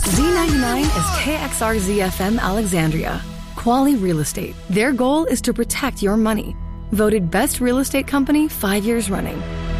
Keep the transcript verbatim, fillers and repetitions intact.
Z ninety-nine is K X R Z F M Alexandria. Quali Real Estate. Their goal is to protect your money. Voted best real estate company five years running.